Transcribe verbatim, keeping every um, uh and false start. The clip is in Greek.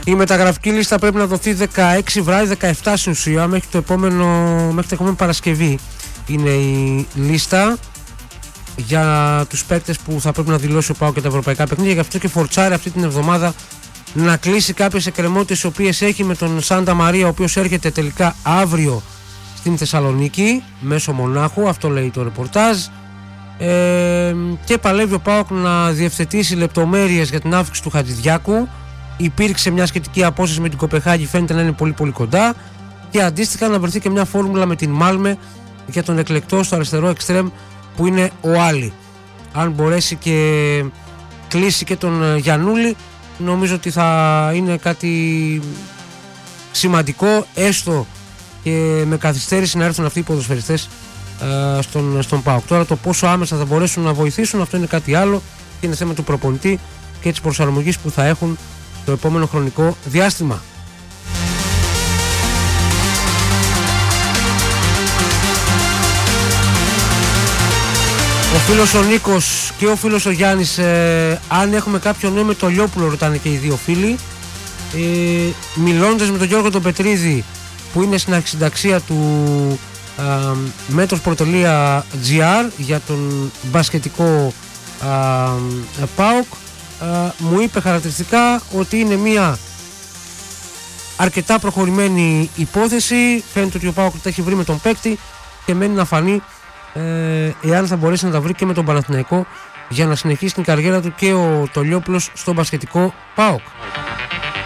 Η μεταγραφική λίστα πρέπει να δοθεί δεκαέξι βράδυ, δεκαεπτά στην ουσία, μέχρι, το επόμενο, μέχρι την επόμενη Παρασκευή είναι η λίστα για τους παίκτες που θα πρέπει να δηλώσει ο ΠΑΟΚ και τα ευρωπαϊκά παιχνίδια. Γι' αυτό και φορτσάρει αυτή την εβδομάδα να κλείσει κάποιες εκκρεμότητες οι οποίες έχει με τον Σάντα Μαρία, ο οποίος έρχεται τελικά αύριο στην Θεσσαλονίκη μέσω Μονάχου, αυτό λέει το ρεπορτάζ. Ε, και παλεύει ο ΠΑΟΚ να διευθετήσει λεπτομέρειες για την αύξηση του Χατζηδιάκου. Υπήρξε μια σχετική απόσταση με την Κοπεχάγη, φαίνεται να είναι πολύ πολύ κοντά, και αντίστοιχα να βρεθεί και μια φόρμουλα με την Μάλμε για τον εκλεκτό στο αριστερό εξτρέμ που είναι ο Άλλη. Αν μπορέσει και κλείσει και τον Γιαννούλη, νομίζω ότι θα είναι κάτι σημαντικό, έστω και με καθυστέρηση να έρθουν αυτοί οι ποδοσφαιριστές ε, στον, στον ΠΑΟΚ. Τώρα το πόσο άμεσα θα μπορέσουν να βοηθήσουν, αυτό είναι κάτι άλλο και είναι θέμα του προπονητή και της προσαρμογής που θα έχουν το επόμενο χρονικό διάστημα. Ο φίλος ο Νίκος και ο φίλος ο Γιάννης, ε, αν έχουμε κάποιο νέο με το Λιόπουλο, ρωτάνε και οι δύο φίλοι. Ε, μιλώντας με τον Γιώργο τον Πετρίδη, που είναι στην αρχισυνταξία του ε, metros.gr για τον μπασκετικό ε, ΠΑΟΚ, ε, μου είπε χαρακτηριστικά ότι είναι μια αρκετά προχωρημένη υπόθεση. Φαίνεται ότι ο ΠΑΟΚ τα έχει βρει με τον παίκτη και μένει να φανεί ε, εάν θα μπορέσει να τα βρει και με τον Παναθηναϊκό για να συνεχίσει την καριέρα του και ο Τολιόπουλος στο μπασκετικό ΠΑΟΚ.